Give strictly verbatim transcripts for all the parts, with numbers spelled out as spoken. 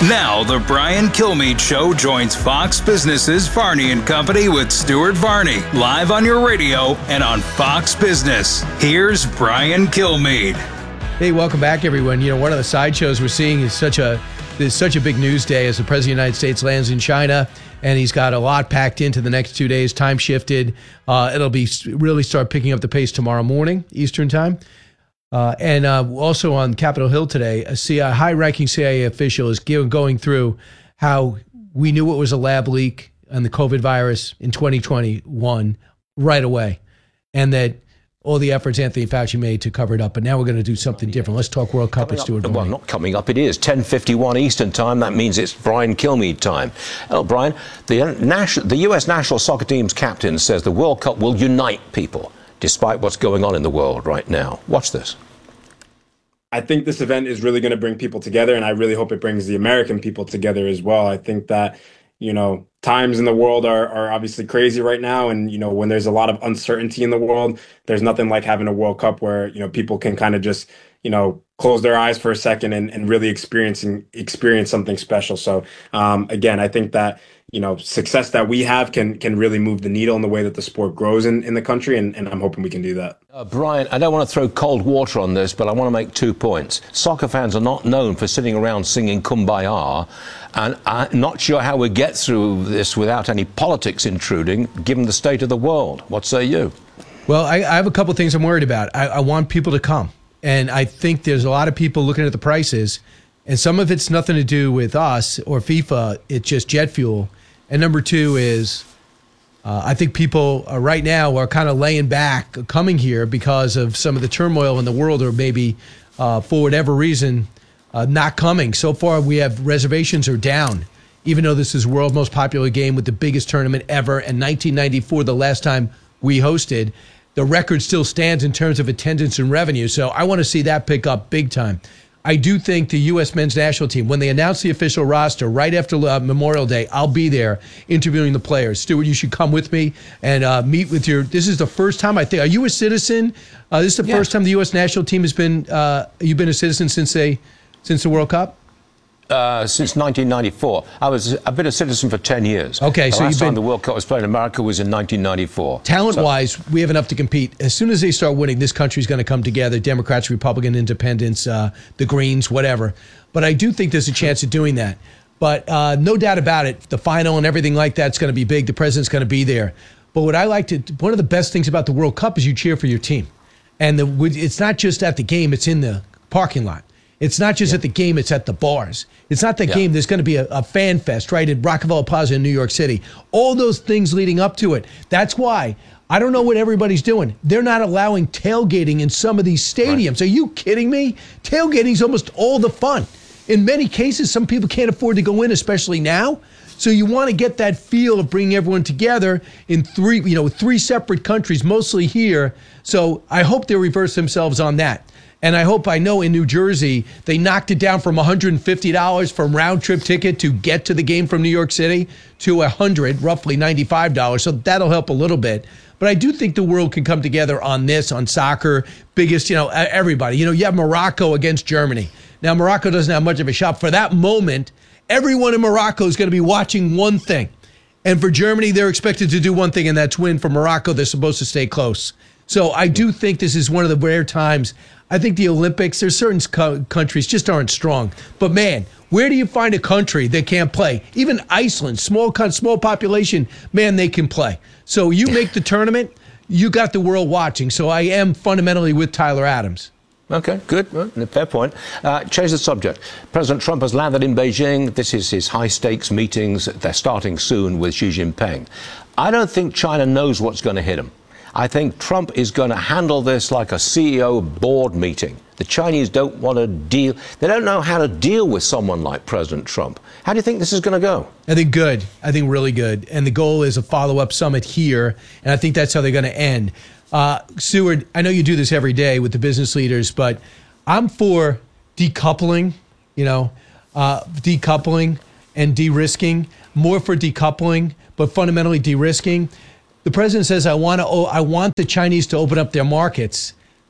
Now, the Brian Kilmeade Show joins Fox Business's Varney and Company with Stuart Varney, live on your radio and on Fox Business. Here's Brian Kilmeade. Hey, welcome back, everyone. You know, one of the sideshows we're seeing is such a there's such a big news day as the President of the United States lands in China, and he's got a lot packed into the next two days, time shifted. Uh, it'll be really start picking up the pace tomorrow morning, Eastern time. Uh, and uh, also on Capitol Hill today, a, C I A, a high-ranking C I A official is going through how we knew it was a lab leak on the COVID virus in twenty twenty-one right away, and that all the efforts Anthony Fauci made to cover it up. But now we're going to do something different. Let's talk World Cup and Stuart. Well, not coming up, it is ten fifty-one Eastern time. That means it's Brian Kilmeade time. Oh, Brian, the, national, the U S national soccer team's captain says the World Cup will unite people, despite what's going on in the world right now. Watch this. I think this event is really going to bring people together, and I really hope it brings the American people together as well. I think that, you know, times in the world are, are obviously crazy right now. And, you know, when there's a lot of uncertainty in the world, there's nothing like having a World Cup where, you know, people can kind of just, you know, close their eyes for a second and, and really experiencing experience something special. So, um, again, I think that, you know, success that we have can can really move the needle in the way that the sport grows in, in the country. And, and I'm hoping we can do that. Uh, Brian, I don't want to throw cold water on this, but I want to make two points. Soccer fans are not known for sitting around singing Kumbaya. And I'm not sure how we get through this without any politics intruding, given the state of the world. What say you? Well, I, I have a couple of things I'm worried about. I, I want people to come. And I think there's a lot of people looking at the prices. And some of it's nothing to do with us or FIFA. It's just jet fuel. And number two is uh, I think people uh, right now are kind of laying back coming here because of some of the turmoil in the world, or maybe uh, for whatever reason, uh, not coming. So far, we have reservations are down, even though this is the world's most popular game with the biggest tournament ever. And nineteen ninety-four, the last time we hosted, the record still stands in terms of attendance and revenue. So I want to see that pick up big time. I do think the U S men's national team, when they announce the official roster right after uh, Memorial Day, I'll be there interviewing the players. Stuart, you should come with me and uh, meet with your, this is the first time, I think, are you a citizen? Uh, this is the yeah. first time the U S national team has been, uh, you've been a citizen since they, since the World Cup? Uh, since nineteen ninety-four. I was, I've been a citizen for ten years. Okay, the so last you've time been, the World Cup was played in America was in nineteen ninety-four. Talent-wise, so, we have enough to compete. As soon as they start winning, this country's going to come together, Democrats, Republican, Independents, uh, the Greens, whatever. But I do think there's a chance of doing that. But uh, no doubt about it, the final and everything like that's going to be big. The president's going to be there. But what I like to, one of the best things about the World Cup is you cheer for your team. And the, it's not just at the game, it's in the parking lot. It's not just yeah. at the game, it's at the bars. It's not the yeah. game. There's going to be a, a fan fest, right, at Rockefeller Plaza in New York City. All those things leading up to it. That's why I don't know what everybody's doing. They're not allowing tailgating in some of these stadiums. Right. Are you kidding me? Tailgating's almost all the fun. In many cases, some people can't afford to go in, especially now. So you want to get that feel of bringing everyone together in three, you know, three separate countries, mostly here. So I hope they reverse themselves on that. And I hope, I know in New Jersey, they knocked it down from one hundred fifty dollars from round-trip ticket to get to the game from New York City to one hundred dollars, roughly ninety-five dollars. So that'll help a little bit. But I do think the world can come together on this, on soccer, biggest, you know, everybody. You know, you have Morocco against Germany. Now, Morocco doesn't have much of a shot. For that moment, everyone in Morocco is going to be watching one thing. And for Germany, they're expected to do one thing, and that's win. For Morocco, they're supposed to stay close. So I do think this is one of the rare times. I think the Olympics, there's certain co- countries just aren't strong. But man, where do you find a country that can't play? Even Iceland, small small population, man, they can play. So you make the tournament, you got the world watching. So I am fundamentally with Tyler Adams. Okay, good. Well, fair point. Uh, change the subject. President Trump has landed in Beijing. This is his high-stakes meetings. They're starting soon with Xi Jinping. I don't think China knows what's going to hit him. I think Trump is going to handle this like a C E O board meeting. The Chinese don't want to deal. They don't know how to deal with someone like President Trump. How do you think this is going to go? I think good. I think really good. And the goal is a follow-up summit here. And I think that's how they're going to end. Uh, Stuart, I know you do this every day with the business leaders, but I'm for decoupling, you know, uh, decoupling and de-risking, more for decoupling, but fundamentally de-risking. The president says, I want to, I want the Chinese to open up their markets.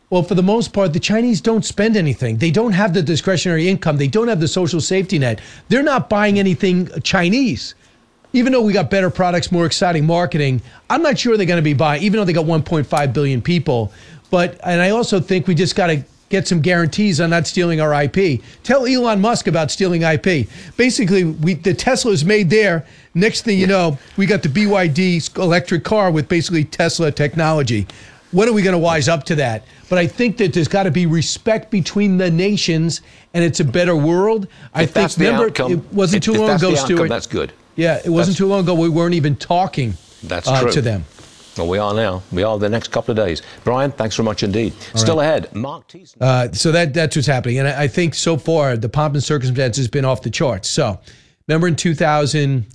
Well, for the most part, the Chinese don't spend anything. They don't have the discretionary income. They don't have the social safety net. They're not buying anything Chinese. Even though we got better products, more exciting marketing, I'm not sure they're going to be buying, even though they got one point five billion people. But, and I also think we just got to get some guarantees on not stealing our I P. Tell Elon Musk about stealing I P. Basically, we the Tesla's made there. Next thing you know, we got the B Y D electric car with basically Tesla technology. When are we going to wise up to that? But I think that there's got to be respect between the nations, and it's a better world. I If think, that's the remember, outcome, it wasn't if- too if long that's ago, the outcome, Stuart. that's good. Yeah, it wasn't That's- too long ago. We weren't even talking That's uh, true. to them. Well, we are now. We are the next couple of days. Brian, thanks very much indeed. Still ahead, Mark Thiessen. Uh, so that that's what's happening. And I, I think so far, the pomp and circumstance has been off the charts. So remember in two thousand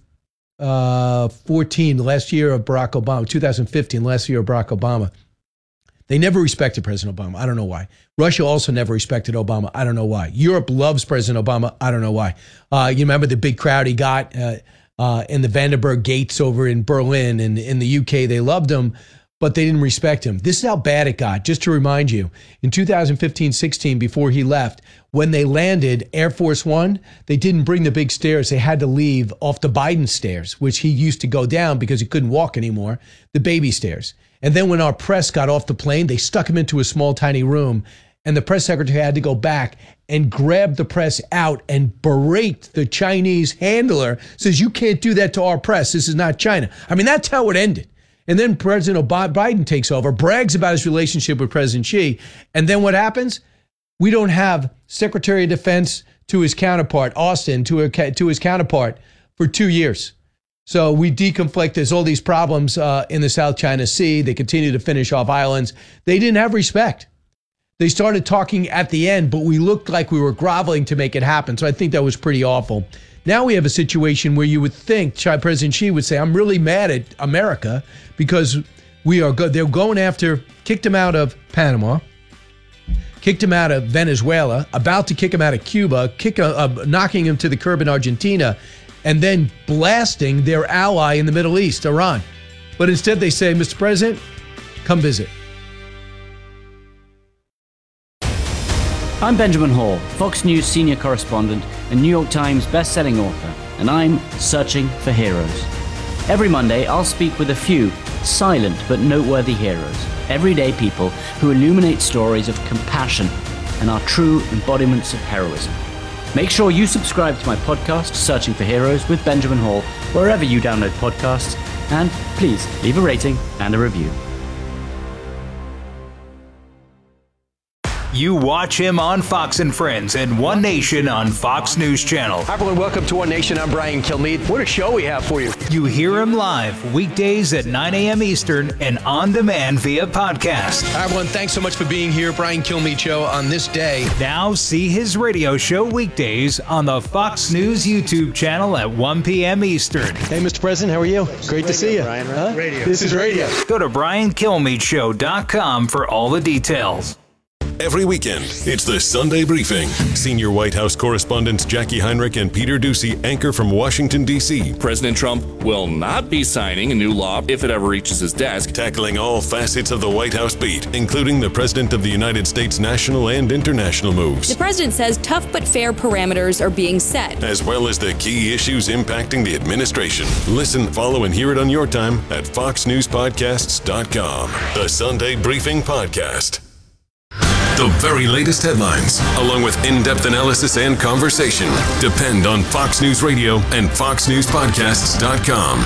fourteen, the last year of Barack Obama, two thousand fifteen, last year of Barack Obama, they never respected President Obama. I don't know why. Russia also never respected Obama. I don't know why. Europe loves President Obama. I don't know why. Uh, you remember the big crowd he got uh, uh, in the Vandenberg Gates over in Berlin, and in the U K, they loved him, but they didn't respect him. This is how bad it got. Just to remind you, in two thousand fifteen sixteen, before he left, when they landed Air Force One, they didn't bring the big stairs. They had to leave off the Biden stairs, which he used to go down because he couldn't walk anymore, the baby stairs. And then when our press got off the plane, they stuck him into a small, tiny room, and the press secretary had to go back and grab the press out and berate the Chinese handler, says, you can't do that to our press. This is not China. I mean, that's how it ended. And then President Biden takes over, brags about his relationship with President Xi. And then what happens? We don't have Secretary of Defense to his counterpart, Austin, to, a, to his counterpart for two years. So we deconflict. There's all these problems uh, in the South China Sea. They continue to finish off islands. They didn't have respect. They started talking at the end, but we looked like we were groveling to make it happen. So I think that was pretty awful. Now we have a situation where you would think President Xi would say, I'm really mad at America because we are good. They're going after, kicked him out of Panama, kicked him out of Venezuela, about to kick him out of Cuba, kick, uh, uh, knocking him to the curb in Argentina, and then blasting their ally in the Middle East, Iran. But instead they say, Mister President, come visit. I'm Benjamin Hall, Fox News senior correspondent and New York Times best-selling author, and I'm searching for heroes. Every Monday, I'll speak with a few silent but noteworthy heroes, everyday people who illuminate stories of compassion and are true embodiments of heroism. Make sure you subscribe to my podcast, Searching for Heroes with Benjamin Hall, wherever you download podcasts, and please leave a rating and a review. You watch him on Fox and Friends and One Nation on Fox News Channel. Hi, everyone. Welcome to One Nation. I'm Brian Kilmeade. What a show we have for you. You hear him live weekdays at nine a.m. Eastern and on demand via podcast. Hi, everyone. Thanks so much for being here. Brian Kilmeade Show on this day. Now see his radio show weekdays on the Fox News YouTube channel at one p.m. Eastern. Hey, Mister President. How are you? Great to see you. Brian, right? Huh? Radio. This is radio. Go to brian kilmeade show dot com for all the details. Every weekend, it's the Sunday Briefing. Senior White House correspondents Jackie Heinrich and Peter Doocy anchor from Washington, D C President Trump will not be signing a new law if it ever reaches his desk. Tackling all facets of the White House beat, including the President of the United States national and international moves. The president says tough but fair parameters are being set, as well as the key issues impacting the administration. Listen, follow, and hear it on your time at fox news podcasts dot com. The Sunday Briefing Podcast. The very latest headlines, along with in-depth analysis and conversation, depend on Fox News Radio and fox news podcasts dot com.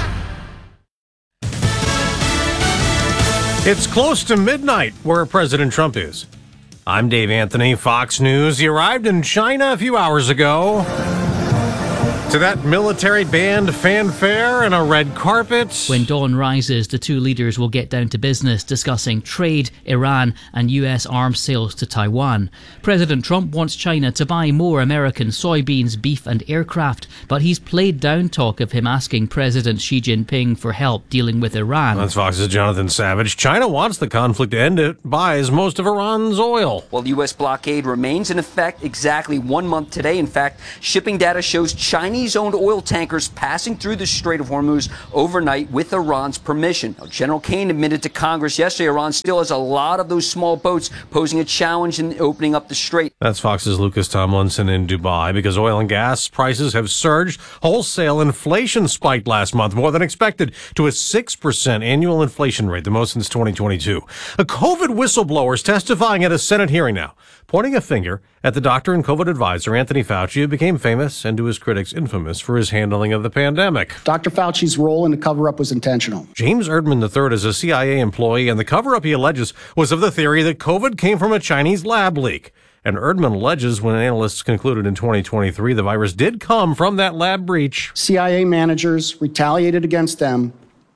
It's close to midnight where President Trump is. I'm Dave Anthony, Fox News. He arrived in China a few hours ago. To that military band fanfare and a red carpet. When dawn rises, the two leaders will get down to business, discussing trade, Iran, and U S arms sales to Taiwan. President Trump wants China to buy more American soybeans, beef, and aircraft, but he's played down talk of him asking President Xi Jinping for help dealing with Iran. That's Fox's Jonathan Savage. China wants the conflict to end. It buys most of Iran's oil. Well, the U S blockade remains in effect exactly one month today. In fact, shipping data shows Chinese Chinese-owned oil tankers passing through the Strait of Hormuz overnight with Iran's permission. Now, General Kane admitted to Congress yesterday Iran still has a lot of those small boats, posing a challenge in opening up the strait. That's Fox's Lucas Tomlinson in Dubai. Because oil and gas prices have surged, wholesale inflation spiked last month more than expected to a six percent annual inflation rate, the most since twenty twenty-two. A COVID whistleblower is testifying at a Senate hearing now, pointing a finger at the doctor and COVID advisor, Anthony Fauci, who became famous and to his critics infamous for his handling of the pandemic. Doctor Fauci's role in the cover-up was intentional. James Erdman the third is a C I A employee, and the cover-up he alleges was of the theory that COVID came from a Chinese lab leak. And Erdman alleges when analysts concluded in twenty twenty-three the virus did come from that lab breach. C I A managers retaliated against them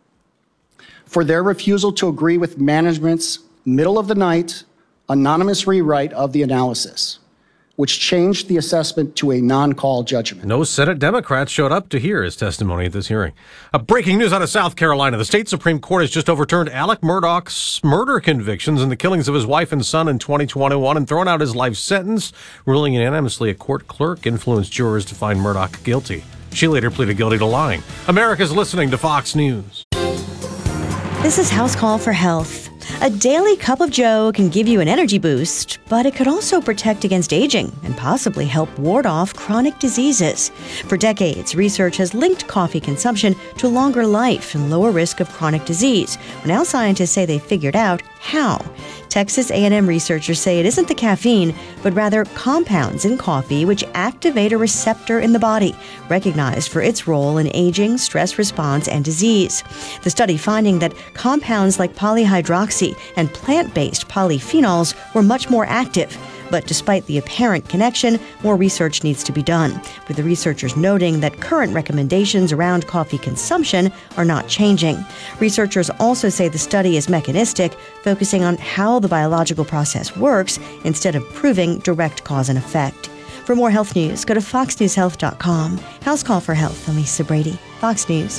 for their refusal to agree with management's middle-of-the-night anonymous rewrite of the analysis, which changed the assessment to a non-call judgment. No Senate Democrats showed up to hear his testimony at this hearing. Uh, breaking news out of South Carolina. The state Supreme Court has just overturned Alec Murdaugh's murder convictions in the killings of his wife and son in twenty twenty-one and thrown out his life sentence, ruling unanimously a court clerk influenced jurors to find Murdaugh guilty. She later pleaded guilty to lying. America's listening to Fox News. This is House Call for Health. A daily cup of joe can give you an energy boost, but it could also protect against aging and possibly help ward off chronic diseases. For decades, research has linked coffee consumption to longer life and lower risk of chronic disease. Now scientists say they figured out how. Texas A and M researchers say it isn't the caffeine, but rather compounds in coffee which activate a receptor in the body, recognized for its role in aging, stress response, and disease. The study finding that compounds like polyhydroxy and plant-based polyphenols were much more active. But despite the apparent connection, more research needs to be done, with the researchers noting that current recommendations around coffee consumption are not changing. Researchers also say the study is mechanistic, focusing on how the biological process works instead of proving direct cause and effect. For more health news, go to fox news health dot com. House Call for Health, I'm Lisa Brady, Fox News.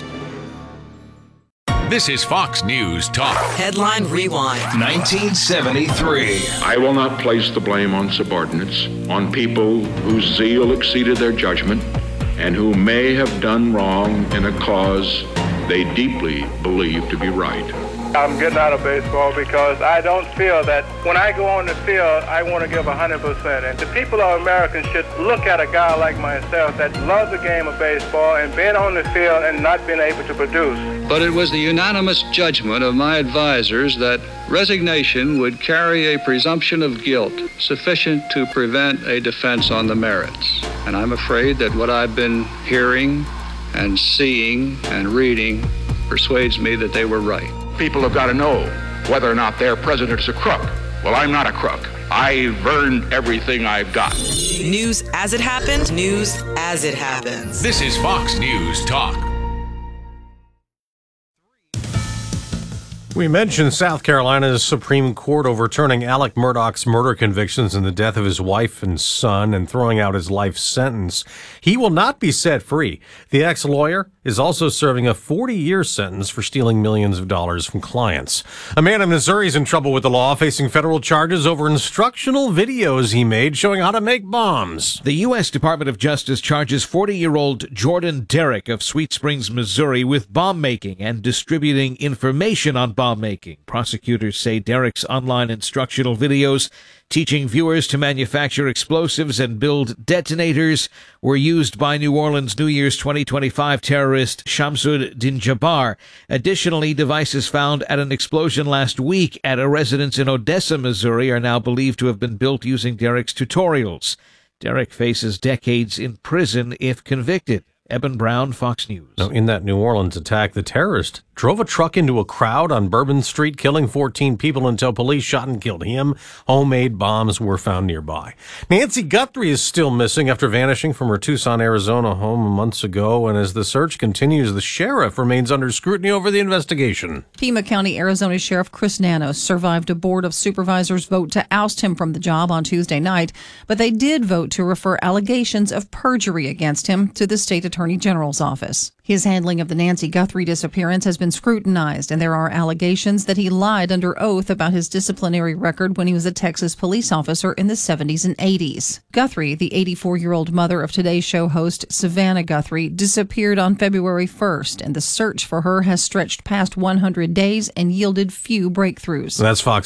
This is Fox News Talk. Headline Rewind. nineteen seventy-three. I will not place the blame on subordinates, on people whose zeal exceeded their judgment, and who may have done wrong in a cause they deeply believe to be right. I'm getting out of baseball because I don't feel that when I go on the field, I want to give one hundred percent. And the people of America should look at a guy like myself that loves the game of baseball and being on the field and not being able to produce. But it was the unanimous judgment of my advisors that resignation would carry a presumption of guilt sufficient to prevent a defense on the merits. And I'm afraid that what I've been hearing and seeing and reading persuades me that they were right. People have got to know whether or not their president's a crook. Well, I'm not a crook. I've earned everything I've got. News as it happened, news as it happens. This is Fox News Talk. We mentioned South Carolina's Supreme Court overturning Alec Murdaugh's murder convictions in the death of his wife and son and throwing out his life sentence. He will not be set free. The ex-lawyer is also serving a forty-year sentence for stealing millions of dollars from clients. A man in Missouri is in trouble with the law, facing federal charges over instructional videos he made showing how to make bombs. The U S Department of Justice charges forty-year-old Jordan Derrick of Sweet Springs, Missouri, with bomb making and distributing information on bomb making. Prosecutors say Derrick's online instructional videos teaching viewers to manufacture explosives and build detonators were used by New Orleans New Year's twenty twenty-five terrorist Shamsud Din-Jabbar. Additionally, devices found at an explosion last week at a residence in Odessa, Missouri, are now believed to have been built using Derrick's tutorials. Derrick faces decades in prison if convicted. Eben Brown, Fox News. Now, in that New Orleans attack, the terrorist drove a truck into a crowd on Bourbon Street, killing fourteen people until police shot and killed him. Homemade bombs were found nearby. Nancy Guthrie is still missing after vanishing from her Tucson, Arizona home months ago, and as the search continues, the sheriff remains under scrutiny over the investigation. Pima County, Arizona Sheriff Chris Nanos survived a Board of Supervisors vote to oust him from the job on Tuesday night, but they did vote to refer allegations of perjury against him to the state attorney general's office. His handling of the Nancy Guthrie disappearance has been been scrutinized, and there are allegations that he lied under oath about his disciplinary record when he was a Texas police officer in the seventies and eighties. Guthrie, the eighty-four-year-old mother of Today's Show host Savannah Guthrie, disappeared on February first, and the search for her has stretched past one hundred days and yielded few breakthroughs. That's Fox